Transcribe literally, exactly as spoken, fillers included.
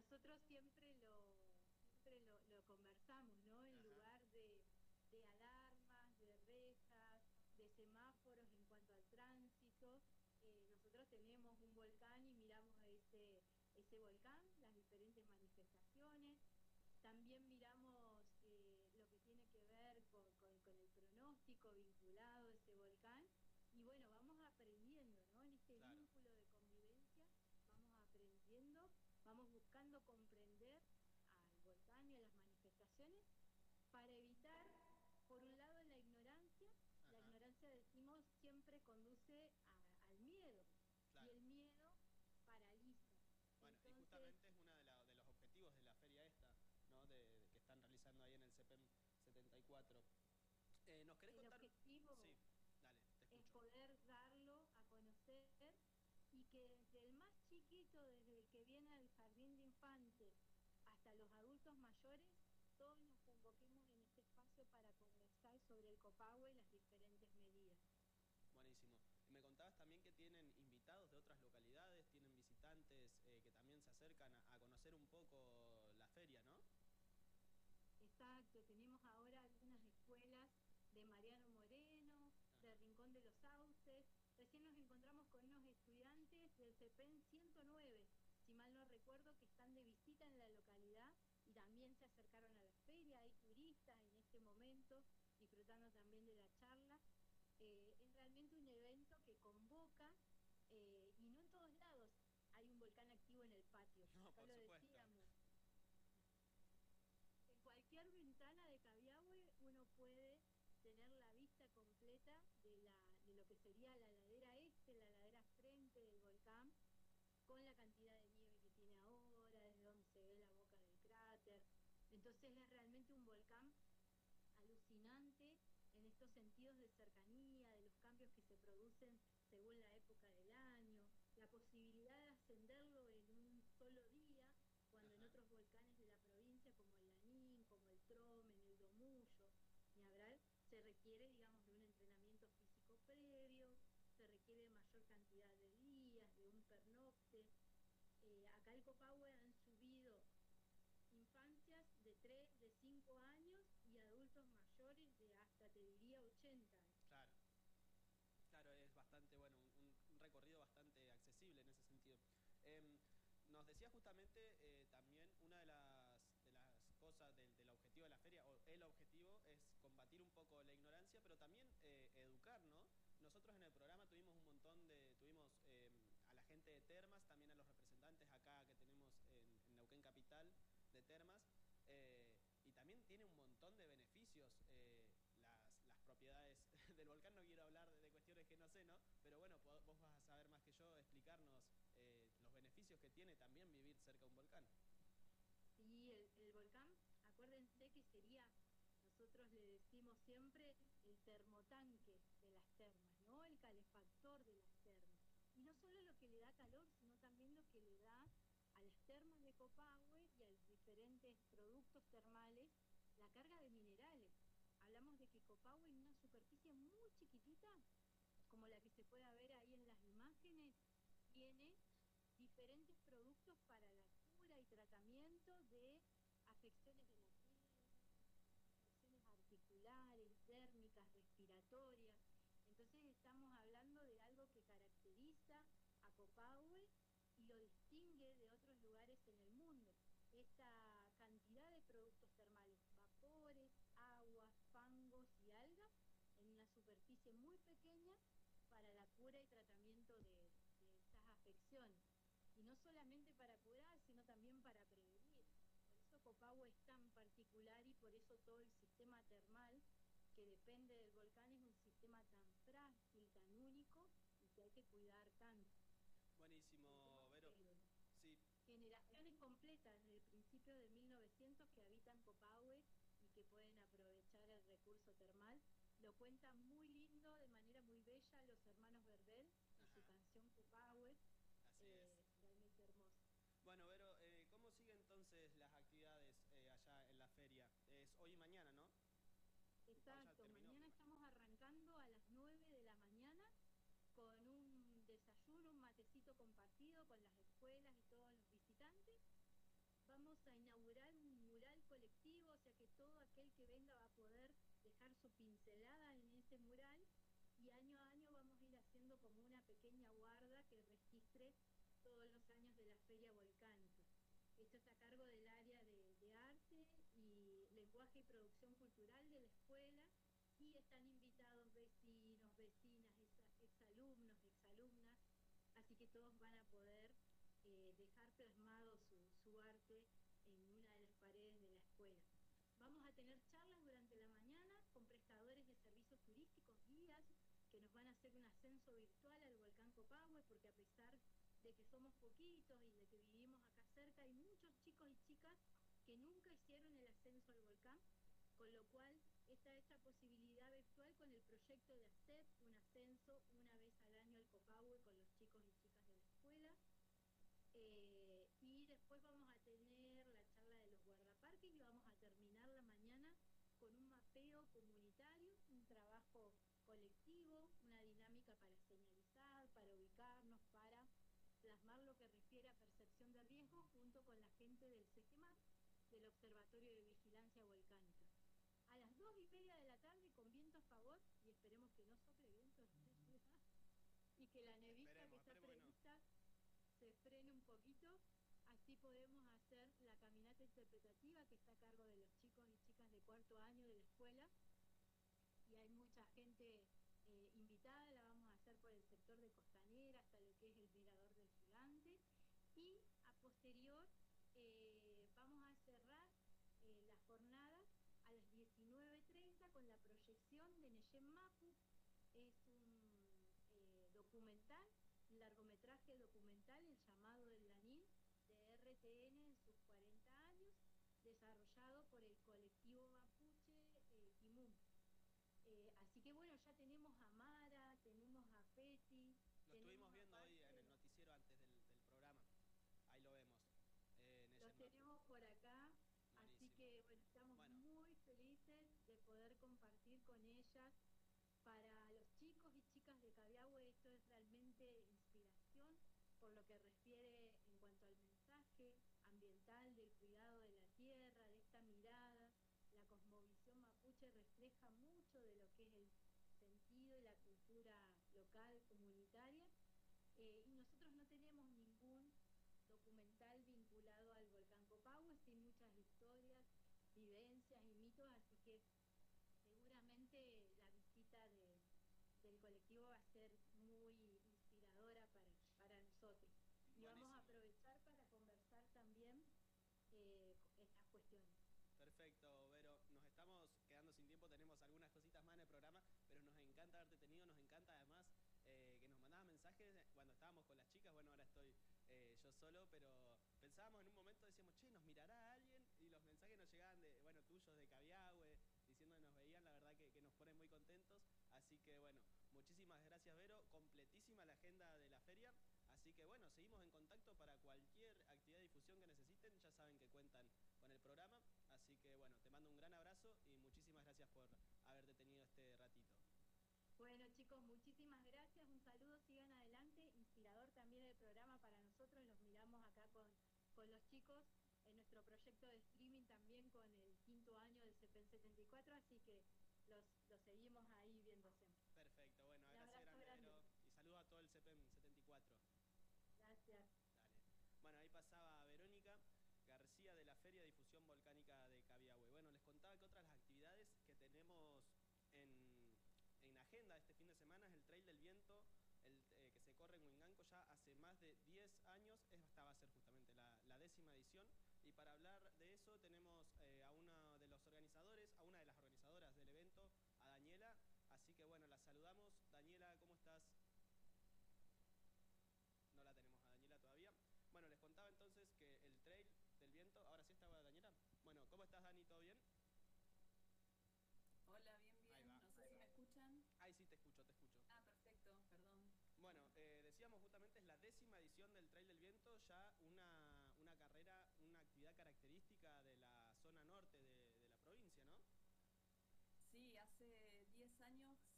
nosotros siempre lo, siempre lo, lo conversamos, ¿no? En Ajá, lugar de, de alarmas, de rejas, de semáforos en cuanto al tránsito, eh, nosotros tenemos un volcán y miramos ese, ese volcán, las diferentes manifestaciones. También miramos eh, lo que tiene que ver con, con, con el pronóstico vinculado a ese volcán y bueno, vamos aprendiendo, ¿no? En este claro. vínculo de convivencia, vamos aprendiendo, vamos buscando comprender al volcán y a las manifestaciones para evitar, por un lado, la ignorancia. La Ajá, ignorancia, decimos, siempre conduce a, al miedo y claro. el miedo paraliza. Bueno, y Entonces, justamente es uno de, la- de los objetivos de la feria esta, ¿no? De, de que están realizando ahí en el CEPEM setenta y cuatro. Eh, ¿Nos querés el contar? Sí, objetivo dale, te es escucho. poder darlo a conocer y que desde el más chiquito, desde el que viene al jardín de infantes hasta los adultos mayores, todos nos convoquemos en este espacio para conversar sobre el Copahue y las diferentes medidas. Buenísimo. Y me contabas también que tienen invitados de otras localidades, tienen visitantes eh, que también se acercan a, a conocer un poco la feria, ¿no? Exacto, tenemos ahora algunas escuelas de Mariano Moreno, de Ajá. Rincón de los Sauces. Recién nos encontramos con unos estudiantes del CEPEN ciento nueve, si mal no recuerdo, que están de visita en la localidad y también se acercaron a la feria. Hay turistas en este momento disfrutando también de la charla. Eh, es realmente un evento que convoca eh, y no en todos lados hay un volcán activo en el patio. No, Acá por lo supuesto. decíamos. En cualquier ventana de Cabiahue uno puede tener la vista completa de, la, de lo que sería la ladera este, la ladera frente del volcán, con la cantidad de nieve que tiene ahora, desde donde se ve la boca del cráter. Entonces es realmente un volcán alucinante en estos sentidos de cercanía, de los cambios que se producen según la época del año, la posibilidad de ascenderlo en un solo día, cuando en Ajá. otros volcanes de la provincia, como el Lanín, como el Tromen, el Domuyo, ni hablar, se requiere, digamos, de un entrenamiento físico previo, se requiere mayor cantidad de días, de un pernocte. Eh, acá el Copahue han subido infancias de tres, de cinco años y adultos mayores de hasta, te diría, ochenta años. Claro. Claro, es bastante, bueno, un, un recorrido bastante accesible en ese sentido. Eh, nos decía justamente eh, también una de las, de las cosas del, del objetivo de la feria, o el objetivo es combatir un poco la ignorancia, pero también eh, educar, ¿no? Nosotros en el programa tuvimos un montón de, tuvimos eh, a la gente de Termas, también a los representantes acá que tenemos en, en Neuquén Capital de Termas, eh, y también tiene un montón de beneficios eh, las, las, propiedades del volcán. No quiero hablar de, de, cuestiones que no sé, ¿no? Pero bueno, vos vas a saber más que yo explicarnos eh, los beneficios que tiene también vivir cerca de un volcán. Sí, el, el volcán, acuérdense que sería, nosotros le decimos siempre, el termotanque de las termas, ¿no? El calefactor de las termas. Y no solo lo que le da calor, sino también lo que le da a las termas de Copahue y a los diferentes productos termales la carga de minerales. Hablamos de que Copahue, en una superficie muy chiquitita, como la que se puede ver ahí en las imágenes, tiene diferentes productos para la cura y tratamiento de afecciones de la piel, afecciones articulares, dérmicas, respiratorias. Entonces estamos hablando de algo que caracteriza a Copahue y lo distingue de otros lugares en el mundo. Esta cantidad de productos termales, vapores, aguas, fangos y algas en una superficie muy pequeña para la cura y tratamiento de, de estas afecciones. Y no solamente para curar, sino también para prevenir. Por eso Copahue es tan particular y por eso todo el sistema termal que depende del volcán es un sistema tan frágil, tan único y que hay que cuidar tanto. Buenísimo, Somos Vero. eh, Sí, generaciones completas desde el principio de mil novecientos que habitan Copahue y que pueden aprovechar el recurso termal. Lo cuentan muy lindo, de manera muy bella, los hermanos Verbel en su ajá, canción Copahue, así es. eh, realmente hermoso. Bueno, Vero, eh, ¿cómo siguen entonces las actividades eh, allá en la feria? Es hoy y mañana, ¿no? Hoy ya Exacto, terminó, me mañana imagino. estamos arrancando a las nueve de la mañana con un desayuno, un matecito compartido con las escuelas y todos los visitantes. a inaugurar un mural colectivo, o sea que todo aquel que venga va a poder dejar su pincelada en ese mural, y año a año vamos a ir haciendo como una pequeña guarda que registre todos los años de la Feria Volcánica. Esto está a cargo del área de, de arte y lenguaje y producción cultural de la escuela, y están invitados vecinos, vecinas, ex, exalumnos, exalumnas, así que todos van a poder eh, dejar plasmado su, su arte en una de las paredes de la escuela. Vamos a tener charlas durante la mañana con prestadores de servicios turísticos, guías, que nos van a hacer un ascenso virtual al volcán Copahue, porque a pesar de que somos poquitos y de que vivimos acá cerca, hay muchos chicos y chicas que nunca hicieron el ascenso al volcán, con lo cual está esta posibilidad virtual con el proyecto de hacer un ascenso una vez al año al Copahue con los chicos y chicas de la escuela. Eh, y después vamos a tener la charla de los guardaparques y vamos a terminar la mañana con un mapeo comunitario, un trabajo colectivo, una dinámica para señalizar, para ubicarnos, para plasmar lo que refiere a percepción de riesgo junto con la gente del SEGEMAT, del Observatorio de Vigilancia Volcánica. A las dos y media de la tarde, con viento a favor, y esperemos que no sople viento en esta ciudad, y que la nevista Esperemos, que está prevista no. se frene un poquito, así podemos hacer la caminata interpretativa que está a cargo de los chicos y chicas de cuarto año de la escuela, y hay mucha gente eh, invitada. La vamos a hacer por el sector de Costanera hasta lo que es el Mirador del Gigante, y a posterior eh, vamos a cerrar eh, la jornada a las diecinueve treinta con la proyección de Neyem Mapu. Es un eh, documental, un largometraje documental, El llamado del Lanín, de R T N en sus cuarenta años, desarrollado por el colectivo mapuche eh, Kimum. Eh, así que bueno, ya tenemos a Mara, tenemos a Peti. Lo estuvimos viendo hoy en el noticiero antes del, del programa. Ahí lo vemos. Eh, Los tenemos por acá. Buenísimo. Así que bueno, estamos bueno. muy felices de poder compartir con ellas. Para los chicos y chicas de Cabiahue esto es realmente inspiración por lo que refiere en cuanto al mensaje ambiental, del cuidado de la tierra, de esta mirada. La cosmovisión mapuche refleja mucho de lo que es el sentido y la cultura local, comunitaria, eh, y nosotros no tenemos ningún documental vinculado al volcán Copahue, sí muchas historias, vivencias y mitos, así que seguramente la visita de, del colectivo va a ser muy inspiradora para, para nosotros. Y Buenísimo. Vamos a aprovechar para conversar también eh, estas cuestiones. Perfecto, Vero. Nos estamos quedando sin tiempo, tenemos algunas cositas más en el programa, pero nos encanta haberte tenido, nos encanta además eh, que nos mandabas mensajes cuando estábamos con las chicas. Bueno, ahora estoy eh, yo solo, pero pensábamos en un momento, decíamos, che, ¿nos mirará alguien? Y los mensajes nos llegaban de, bueno, tuyos de Cabiahue, diciendo que nos veían, la verdad que, que nos ponen muy contentos. Así que bueno, muchísimas gracias, Vero, completísima la agenda de la feria. Así que bueno, seguimos en contacto para cualquier actividad de difusión que necesiten, ya saben que cuentan con el programa. Así que bueno, te mando un gran abrazo y muchísimas gracias por haberte tenido este ratito. Bueno chicos, muchísimas gracias, un saludo, sigan adelante, inspirador también el programa para nosotros, los miramos acá con, con los chicos en nuestro proyecto de streaming también con el quinto año del C E P E N setenta y cuatro, así que los, los seguimos ahí viéndose. Perfecto, bueno, gracias grande, grande. Vero, y saludos a todo el C E P E N setenta y cuatro. Gracias. Dale. Bueno, ahí pasaba Verónica García de la Feria de Difusión Volcánica de Cabiahue. Bueno, les contaba que otras las actividades que tenemos en, en agenda este fin de semana es el Trail del Viento, el, eh, que se corre en Huinganco ya hace más de diez años. Esta va a ser justamente la, la décima edición. Y para hablar de eso tenemos eh, a uno de los organizadores, a una de las organizadoras del evento, a Daniela. Así que bueno, la saludamos. Daniela, ¿cómo estás? No la tenemos a Daniela todavía. Bueno, les contaba entonces que el Trail del Viento, ahora sí está Daniela. Bueno, ¿cómo estás, Dani? ¿Todo bien? Hola, bien, bien. No sé si me escuchan. Ay, sí, te escucho, te escucho. Ah, perfecto, perdón. Bueno, eh, decíamos justamente es la décima edición del Trail del Viento, ya una, una carrera, una actividad característica de la zona norte de, de la provincia, ¿no? Sí, hace diez años